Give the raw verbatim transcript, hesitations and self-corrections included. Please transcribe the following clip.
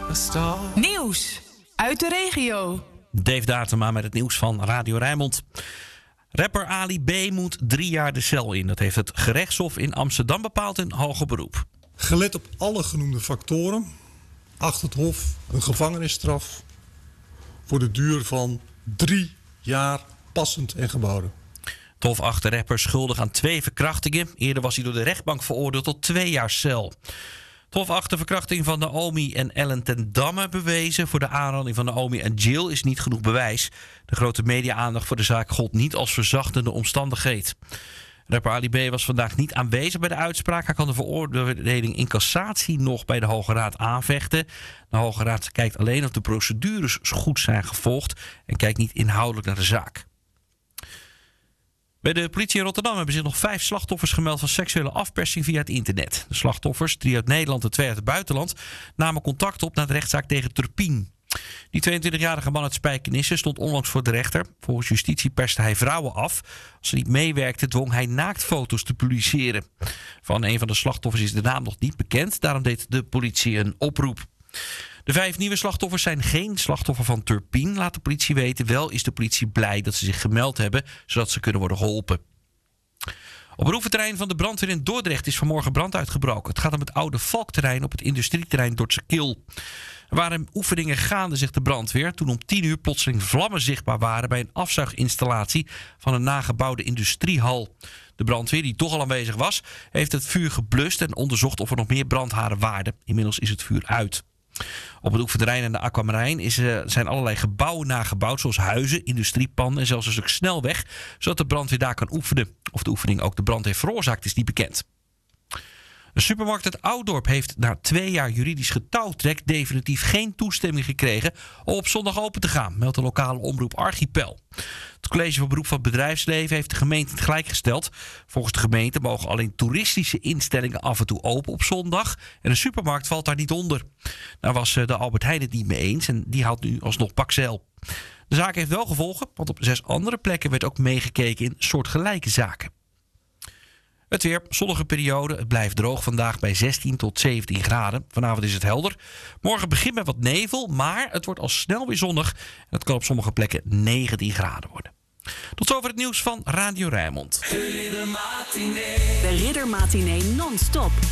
Nieuws uit de regio. Dave Datema met het nieuws van Radio Rijnmond. Rapper Ali B. moet drie jaar de cel in. Dat heeft het gerechtshof in Amsterdam bepaald in hoger beroep. Gelet op alle genoemde factoren acht het Hof een gevangenisstraf voor de duur van drie jaar passend en geboden. Het Hof acht de rapper schuldig aan twee verkrachtingen. Eerder was hij door de rechtbank veroordeeld tot twee jaar cel. Het Hof acht de verkrachting van Naomi en Ellen ten Damme bewezen. Voor de aanranding van Naomi en Jill is niet genoeg bewijs. De grote media-aandacht voor de zaak gold niet als verzachtende omstandigheid. Rapper Ali B. was vandaag niet aanwezig bij de uitspraak. Hij kan de veroordeling in cassatie nog bij de Hoge Raad aanvechten. De Hoge Raad kijkt alleen of de procedures goed zijn gevolgd en kijkt niet inhoudelijk naar de zaak. Bij de politie in Rotterdam hebben zich nog vijf slachtoffers gemeld van seksuele afpersing via het internet. De slachtoffers, drie uit Nederland en twee uit het buitenland, namen contact op na de rechtszaak tegen Turpin. Die tweeëntwintigjarige man uit Spijkenisse stond onlangs voor de rechter. Volgens justitie perste hij vrouwen af. Als ze niet meewerkten, dwong hij naaktfoto's te publiceren. Van een van de slachtoffers is de naam nog niet bekend. Daarom deed de politie een oproep. De vijf nieuwe slachtoffers zijn geen slachtoffer van Turpin, laat de politie weten. Wel is de politie blij dat ze zich gemeld hebben, zodat ze kunnen worden geholpen. Op het oefenterrein van de brandweer in Dordrecht is vanmorgen brand uitgebroken. Het gaat om het oude Valkterrein op het industrieterrein Dordtse Kil. Er waren oefeningen gaande, zegt de brandweer, toen om tien uur plotseling vlammen zichtbaar waren bij een afzuiginstallatie van een nagebouwde industriehal. De brandweer, die toch al aanwezig was, heeft het vuur geblust en onderzocht of er nog meer brandharen waren. Inmiddels is het vuur uit. Op het oefenterrein en de Aquamarijn is, uh, zijn allerlei gebouwen nagebouwd, zoals huizen, industriepanden en zelfs een stuk snelweg, zodat de brandweer daar kan oefenen. Of de oefening ook de brand heeft veroorzaakt, is niet bekend. De supermarkt uit Ouddorp heeft na twee jaar juridisch getouwtrek definitief geen toestemming gekregen om op zondag open te gaan, meldt de lokale omroep Archipel. Het college voor beroep van het bedrijfsleven heeft de gemeente het gelijk gesteld. Volgens de gemeente mogen alleen toeristische instellingen af en toe open op zondag en een supermarkt valt daar niet onder. Daar was de Albert Heijn het niet mee eens en die houdt nu alsnog pakzeil. De zaak heeft wel gevolgen, want op zes andere plekken werd ook meegekeken in soortgelijke zaken. Het weer, zonnige periode. Het blijft droog vandaag bij zestien tot zeventien graden. Vanavond is het helder. Morgen begint met wat nevel, maar het wordt al snel weer zonnig. En het kan op sommige plekken negentien graden worden. Tot zover het nieuws van Radio Rijnmond. De Riddermatinee non-stop.